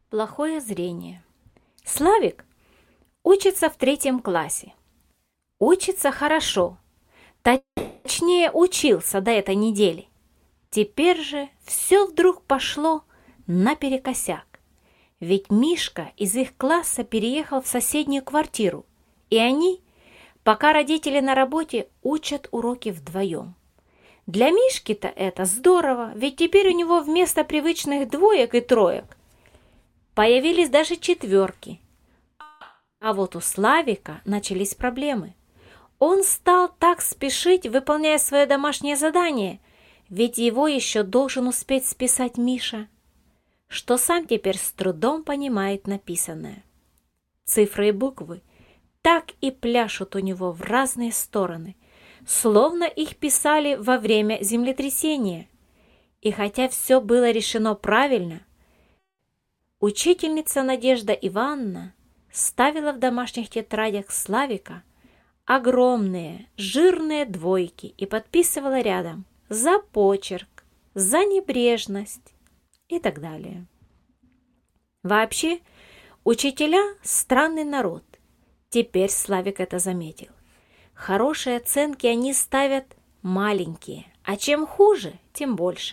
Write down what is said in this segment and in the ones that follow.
Плохое зрение. Славик учится в 3 классе. Учится хорошо. Точнее, учился до этой недели. Теперь же все вдруг пошло наперекосяк. Ведь Мишка из их класса переехал в соседнюю квартиру, и они, пока родители на работе, учат уроки вдвоем. Для Мишки-то это здорово, ведь теперь у него вместо привычных 2 и 3 появились даже 4. А вот у Славика начались проблемы. Он стал так спешить, выполняя свое домашнее задание, ведь его еще должен успеть списать Миша, что сам теперь с трудом понимает написанное. Цифры и буквы так и пляшут у него в разные стороны, словно их писали во время землетрясения. И хотя все было решено правильно, учительница Надежда Ивановна ставила в домашних тетрадях Славика огромные жирные 2 и подписывала рядом за почерк, за небрежность и так далее. Вообще, учителя – странный народ. Теперь Славик это заметил. Хорошие оценки они ставят маленькие, а чем хуже, тем больше.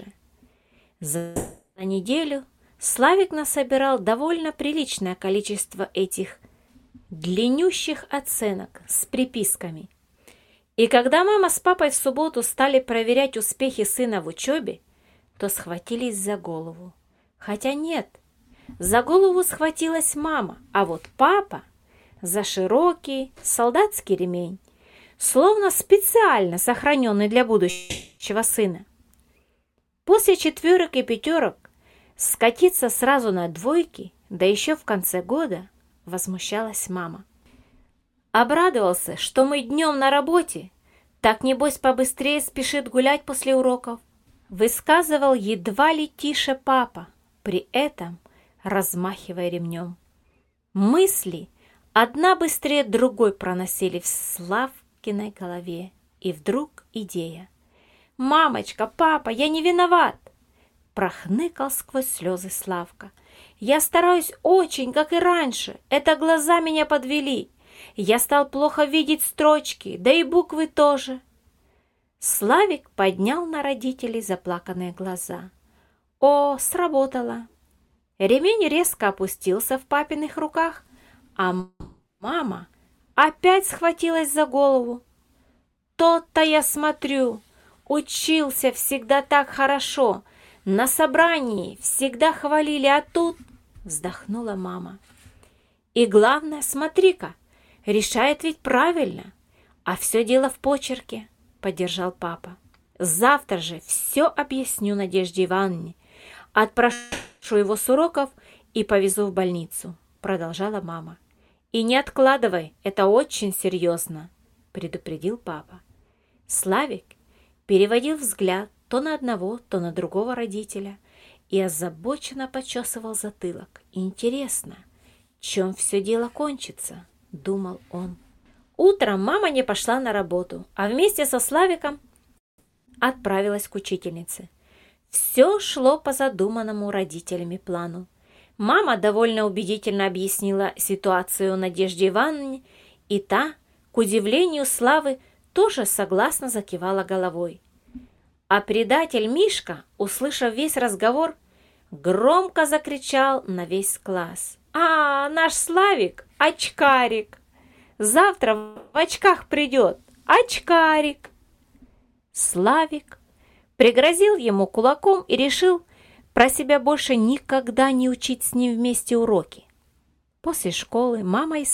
За неделю Славик насобирал довольно приличное количество этих длиннющих оценок с приписками. И когда мама с папой в субботу стали проверять успехи сына в учебе, то схватились за голову. Хотя нет, за голову схватилась мама, а вот папа за широкий солдатский ремень, словно специально сохраненный для будущего сына. После 4 и 5 скатиться сразу на 2, да еще в конце года, возмущалась мама. Обрадовался, что мы днем на работе, так небось побыстрее спешит гулять после уроков, высказывал едва ли тише папа, при этом размахивая ремнем. Мысли одна быстрее другой проносили в Славкиной голове, и вдруг идея. «Мамочка, папа, я не виноват!» Прохныкал сквозь слезы Славка. «Я стараюсь очень, как и раньше. Это глаза меня подвели. Я стал плохо видеть строчки, да и буквы тоже». Славик поднял на родителей заплаканные глаза. О, сработало. Ремень резко опустился в папиных руках, а мама опять схватилась за голову. «То-то я смотрю, учился всегда так хорошо, на собрании всегда хвалили, а тут...» Вздохнула мама. «И главное, смотри-ка, решает ведь правильно, а все дело в почерке», — поддержал папа. «Завтра же все объясню Надежде Ивановне, отпрошу его с уроков и повезу в больницу», — продолжала мама. «И не откладывай, это очень серьезно», — предупредил папа. Славик переводил взгляд то на одного, то на другого родителя и озабоченно почесывал затылок. «Интересно, чем все дело кончится?» — думал он. Утром мама не пошла на работу, а вместе со Славиком отправилась к учительнице. Все шло по задуманному родителями плану. Мама довольно убедительно объяснила ситуацию Надежде Ивановне, и та, к удивлению Славы, тоже согласно закивала головой. А предатель Мишка, услышав весь разговор, громко закричал на весь класс: «А, наш Славик – очкарик! Завтра в очках придет! Очкарик!» Славик пригрозил ему кулаком и решил про себя больше никогда не учить с ним вместе уроки. После школы мама и